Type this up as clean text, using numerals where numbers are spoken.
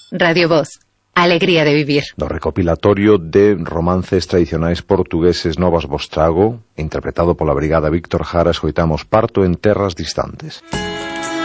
Radio Voz, alegría de vivir. No recopilatorio de romances tradicionais portugueses Novas Vos Trago, interpretado pola Brigada Víctor Jara, escoitamos Parto en terras distantes.